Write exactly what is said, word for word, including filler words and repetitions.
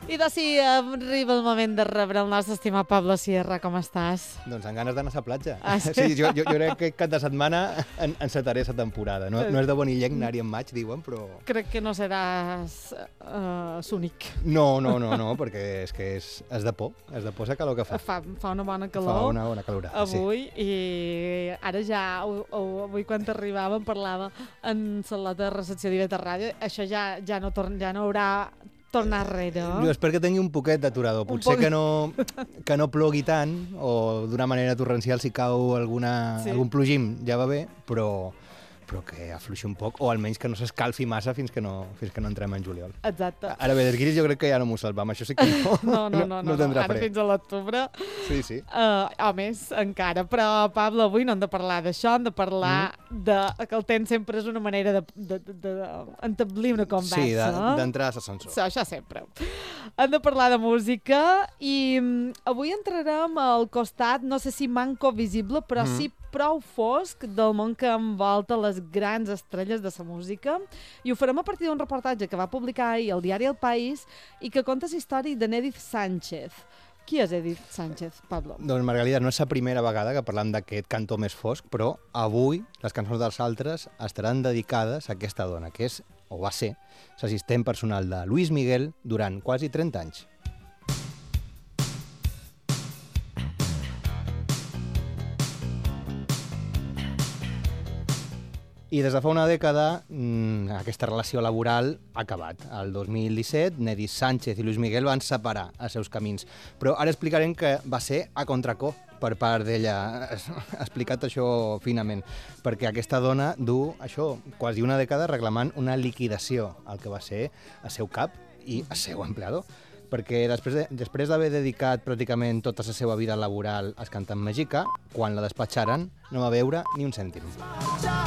I doncs sí, arriba el moment de rebre el nostre estimat Pablo Sierra. Com estàs? Doncs amb ganes d'anar a la platja. Ah, sí? Sí, jo, jo, jo crec que cap de setmana en, encetaré la temporada. No, no és de bonillenc anar-hi en maig, diuen, però... Crec que no seràs uh, l'únic. No, no, no, no, perquè és que és, és de por. És de por la calor que fa. Fa, fa una bona calor. Fa una bona calorada, avui, sí. I ara ja, o, o, avui quan t'arribàvem parlava en la de recepció d'I V T Ràdio, això ja, ja, no torn, ja no haurà tornar enrere. Jo espero que tingui un poquet d'aturador. Potser poc... que, no, que no plogui tant, o d'una manera torrencial si cau alguna, sí. algun plogim ja va bé, però... però que afluixi un poc, o almenys que no s'escalfi massa fins que no, fins que no entrem en juliol. Exacte. Ara bé, dels guiris jo crec que ja no m'ho salvam, això sí que no, no, no, no, no, no tindrà ara fre. fins a l'octubre. Sí, sí. Uh, o més, encara. Però, Pablo, avui no hem de parlar d'això, hem de parlar mm. de que el temps sempre és una manera d'entablir una conversa. Sí, d'entrar a l'ascensor. Sí, això sempre. Hem de parlar de música i um, avui entrarem al costat, no sé si manco visible, però mm. sí prou fosc del món que envolta les grans estrelles de la música, i ho farem a partir d'un reportatge que va publicar ahir el diari El País i que conta la història de Edith Sánchez. Qui és Edith Sánchez, Pablo? Doncs, Margalida, no és la primera vegada que parlam d'aquest cantó més fosc, però avui les cançons dels altres estaran dedicades a aquesta dona, que és, o va ser, l'assistent personal de Luis Miguel durant quasi trenta anys. I des de fa una dècada mmm, aquesta relació laboral ha acabat. El dos mil disset, Edith Sánchez i Luis Miguel van separar els seus camins. Però ara explicarem que va ser a contracor per part d'ella. Ha explicat això finament, perquè aquesta dona du això quasi una dècada reclamant una liquidació al que va ser el seu cap i el seu empleador. Perquè després de, després d'haver dedicat pràcticament tota la seva vida laboral als cantant Mexica, quan la despatxaren no va veure ni un cèntim.